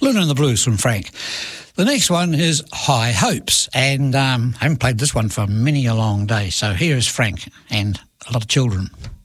Luna and the Blues from Frank. The next one is High Hopes, and I haven't played this one for many a long day, so here is Frank and a lot of children.